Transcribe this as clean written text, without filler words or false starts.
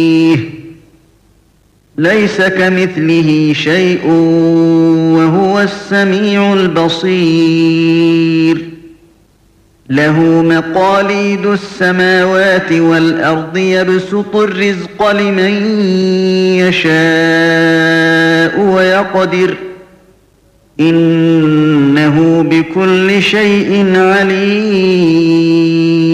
ليس كمثله شيء وهو السميع البصير له مقاليد السماوات والأرض يبسط الرزق لمن يشاء ويقدر إنه بكل شيء عليم